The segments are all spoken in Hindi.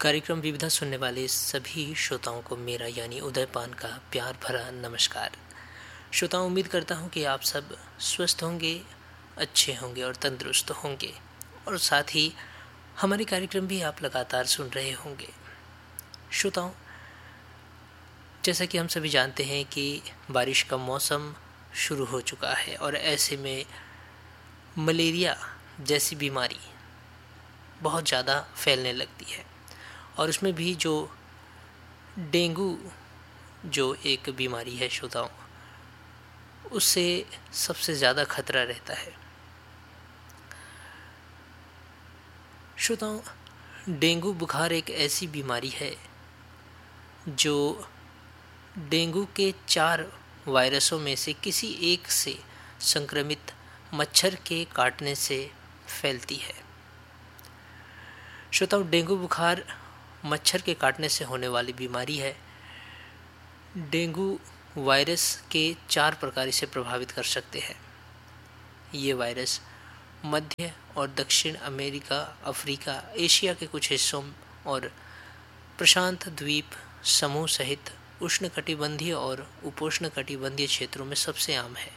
कार्यक्रम विविधा सुनने वाले सभी श्रोताओं को मेरा यानी उदयपान का प्यार भरा नमस्कार। श्रोताओं, उम्मीद करता हूँ कि आप सब स्वस्थ होंगे, अच्छे होंगे और तंदुरुस्त होंगे और साथ ही हमारे कार्यक्रम भी आप लगातार सुन रहे होंगे। श्रोताओं, जैसा कि हम सभी जानते हैं कि बारिश का मौसम शुरू हो चुका है और ऐसे में मलेरिया जैसी बीमारी बहुत ज़्यादा फैलने लगती है और उसमें भी जो डेंगू जो एक बीमारी है श्रोताओं, उससे सबसे ज़्यादा खतरा रहता है। श्रोताओं, डेंगू बुखार एक ऐसी बीमारी है जो डेंगू के 4 वायरसों में से किसी एक से संक्रमित मच्छर के काटने से फैलती है। श्रोताओं, डेंगू बुखार मच्छर के काटने से होने वाली बीमारी है। डेंगू वायरस के 4 प्रकार इसे प्रभावित कर सकते हैं। ये वायरस मध्य और दक्षिण अमेरिका, अफ्रीका, एशिया के कुछ हिस्सों और प्रशांत द्वीप समूह सहित उष्णकटिबंधीय और उपोष्णकटिबंधीय क्षेत्रों में सबसे आम है।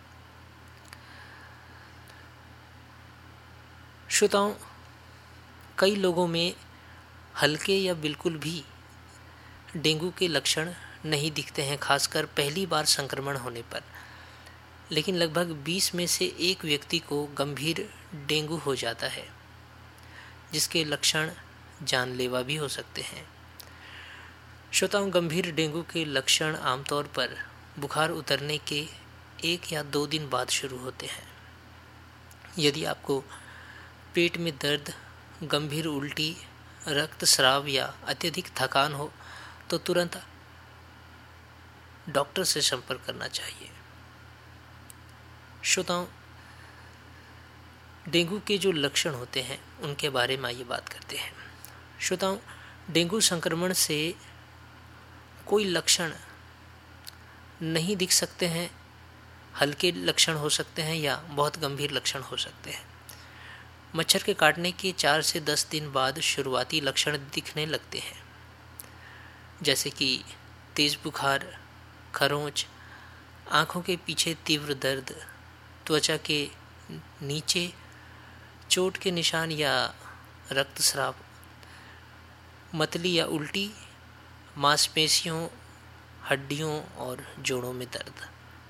श्रोताओं, कई लोगों में हल्के या बिल्कुल भी डेंगू के लक्षण नहीं दिखते हैं, खासकर पहली बार संक्रमण होने पर। लेकिन लगभग 20 में से एक व्यक्ति को गंभीर डेंगू हो जाता है, जिसके लक्षण जानलेवा भी हो सकते हैं। श्रोताओं, गंभीर डेंगू के लक्षण आमतौर पर बुखार उतरने के 1 या 2 दिन बाद शुरू होते हैं। यदि आपको पेट में दर्द, गंभीर उल्टी, रक्तस्राव या अत्यधिक थकान हो तो तुरंत डॉक्टर से संपर्क करना चाहिए। श्रोताओं, डेंगू के जो लक्षण होते हैं उनके बारे में आइए बात करते हैं। श्रोताओं, डेंगू संक्रमण से कोई लक्षण नहीं दिख सकते हैं, हल्के लक्षण हो सकते हैं या बहुत गंभीर लक्षण हो सकते हैं। मच्छर के काटने के 4 से 10 दिन बाद शुरुआती लक्षण दिखने लगते हैं, जैसे कि तेज बुखार, खरोंच, आँखों के पीछे तीव्र दर्द, त्वचा के नीचे चोट के निशान या रक्तस्राव, मतली या उल्टी, मांसपेशियों, हड्डियों और जोड़ों में दर्द।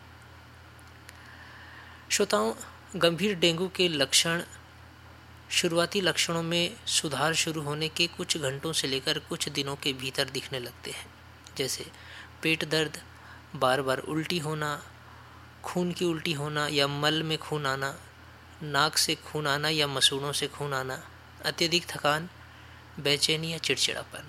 श्रोताओं, गंभीर डेंगू के लक्षण शुरुआती लक्षणों में सुधार शुरू होने के कुछ घंटों से लेकर कुछ दिनों के भीतर दिखने लगते हैं, जैसे पेट दर्द, बार बार उल्टी होना, खून की उल्टी होना या मल में खून आना, नाक से खून आना या मसूड़ों से खून आना, अत्यधिक थकान, बेचैनी या चिड़चिड़ापन।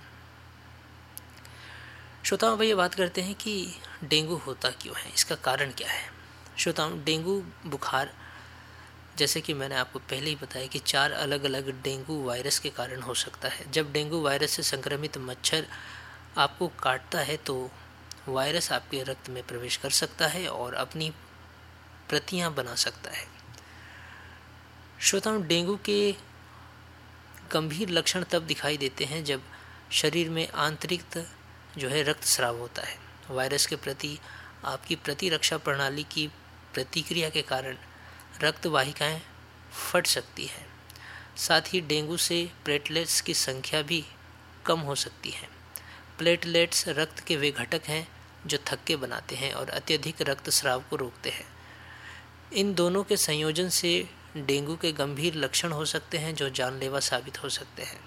श्रोताओं, भैया बात करते हैं कि डेंगू होता क्यों है, इसका कारण क्या है। श्रोताओं, डेंगू बुखार जैसे कि मैंने आपको पहले ही बताया कि 4 अलग अलग डेंगू वायरस के कारण हो सकता है। जब डेंगू वायरस से संक्रमित मच्छर आपको काटता है तो वायरस आपके रक्त में प्रवेश कर सकता है और अपनी प्रतियां बना सकता है। श्रोताओं, डेंगू के गंभीर लक्षण तब दिखाई देते हैं जब शरीर में आंतरिक रक्तस्राव होता है। वायरस के प्रति आपकी प्रतिरक्षा प्रणाली की प्रतिक्रिया के कारण रक्त वाहिकाएं फट सकती हैं। साथ ही डेंगू से प्लेटलेट्स की संख्या भी कम हो सकती है। प्लेटलेट्स रक्त के वे घटक हैं जो थक्के बनाते हैं और अत्यधिक रक्तस्राव को रोकते हैं। इन दोनों के संयोजन से डेंगू के गंभीर लक्षण हो सकते हैं जो जानलेवा साबित हो सकते हैं।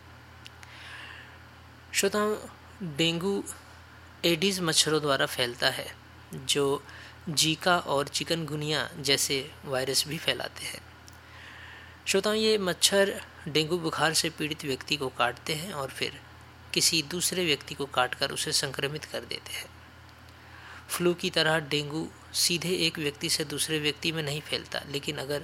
श्रोताओं, डेंगू एडीज मच्छरों द्वारा फैलता है जो जीका और चिकनगुनिया जैसे वायरस भी फैलाते हैं। श्रोताओं, ये मच्छर डेंगू बुखार से पीड़ित व्यक्ति को काटते हैं और फिर किसी दूसरे व्यक्ति को काटकर उसे संक्रमित कर देते हैं। फ्लू की तरह डेंगू सीधे एक व्यक्ति से दूसरे व्यक्ति में नहीं फैलता, लेकिन अगर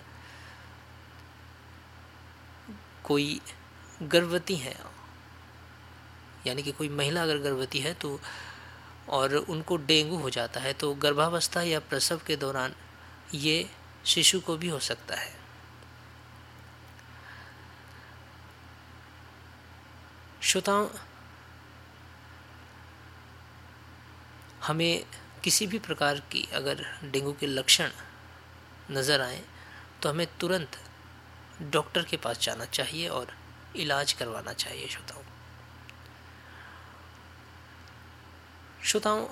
कोई गर्भवती है, यानी कि कोई महिला अगर गर्भवती है तो और उनको डेंगू हो जाता है तो गर्भावस्था या प्रसव के दौरान ये शिशु को भी हो सकता है। श्रोताओं, हमें किसी भी प्रकार की अगर डेंगू के लक्षण नज़र आए तो हमें तुरंत डॉक्टर के पास जाना चाहिए और इलाज करवाना चाहिए। श्रोताओं,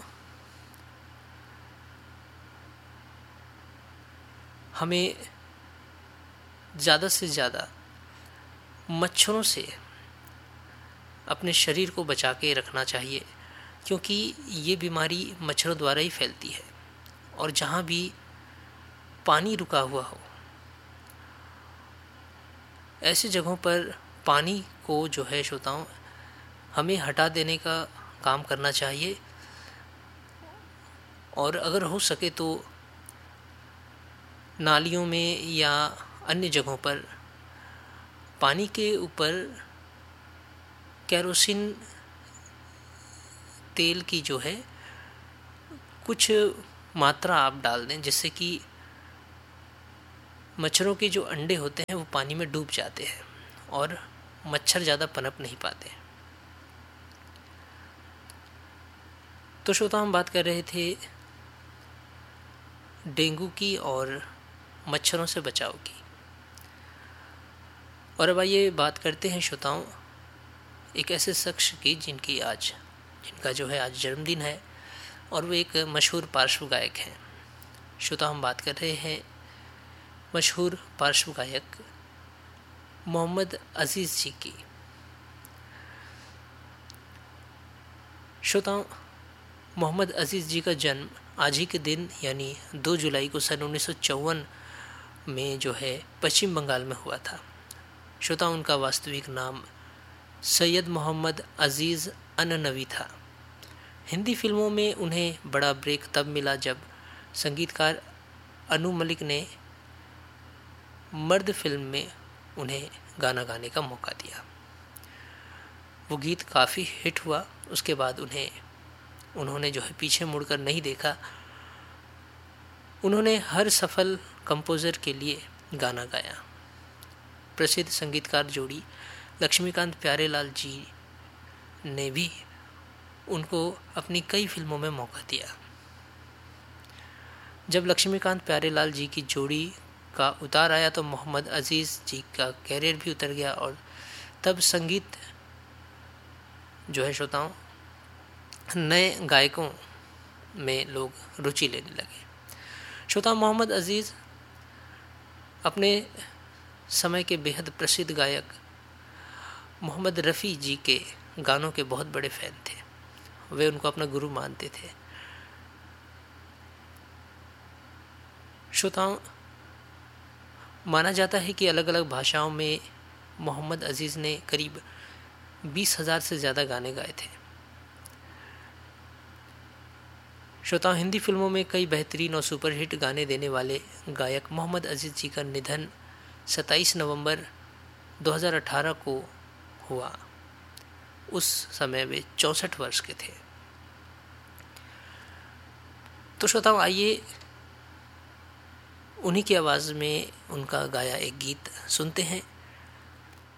हमें ज़्यादा से ज़्यादा मच्छरों से अपने शरीर को बचा के रखना चाहिए, क्योंकि ये बीमारी मच्छरों द्वारा ही फैलती है। और जहाँ भी पानी रुका हुआ हो, ऐसी जगहों पर पानी को जो है श्रोताओं हमें हटा देने का काम करना चाहिए। और अगर हो सके तो नालियों में या अन्य जगहों पर पानी के ऊपर केरोसिन तेल की जो है कुछ मात्रा आप डाल दें, जिससे कि मच्छरों के जो अंडे होते हैं वो पानी में डूब जाते हैं और मच्छर ज़्यादा पनप नहीं पाते। तो श्रोता, हम बात कर रहे थे डेंगू की और मच्छरों से बचाव की। और अब आइए बात करते हैं श्रोताओं एक ऐसे शख्स की जिनका जो है आज जन्मदिन है, और वो एक मशहूर पार्श्व गायक हैं। श्रोता, हम बात कर रहे हैं मशहूर पार्श्व गायक मोहम्मद अजीज़ जी की। श्रोताओं, मोहम्मद अजीज़ जी का जन्म आज ही के दिन यानी 2 जुलाई को सन 1954 में जो है पश्चिम बंगाल में हुआ था। श्रोताओं, उनका वास्तविक नाम सैयद मोहम्मद अजीज़ अन-नवी था। हिंदी फिल्मों में उन्हें बड़ा ब्रेक तब मिला जब संगीतकार अनु मलिक ने मर्द फिल्म में उन्हें गाना गाने का मौका दिया। वो गीत काफ़ी हिट हुआ। उसके बाद उन्होंने जो है पीछे मुड़कर नहीं देखा। उन्होंने हर सफल कंपोज़र के लिए गाना गाया। प्रसिद्ध संगीतकार जोड़ी लक्ष्मीकांत प्यारेलाल जी ने भी उनको अपनी कई फिल्मों में मौका दिया। जब लक्ष्मीकांत प्यारेलाल जी की जोड़ी का उतार आया तो मोहम्मद अजीज़ जी का कैरियर भी उतर गया, और तब संगीत जो है श्रोताओं नए गायकों में लोग रुचि लेने लगे। श्रोता, मोहम्मद अजीज़ अपने समय के बेहद प्रसिद्ध गायक मोहम्मद रफ़ी जी के गानों के बहुत बड़े फ़ैन थे। वे उनको अपना गुरु मानते थे। श्रोताओं, माना जाता है कि अलग अलग भाषाओं में मोहम्मद अजीज़ ने करीब 20,000 से ज़्यादा गाने गाए थे। श्रोताओं, हिंदी फिल्मों में कई बेहतरीन और सुपरहिट गाने देने वाले गायक मोहम्मद अजीज़ जी का निधन 27 नवंबर 2018 को हुआ। उस समय वे 64 वर्ष के थे। तो श्रोताओं, आइए उन्हीं की आवाज़ में उनका गाया एक गीत सुनते हैं।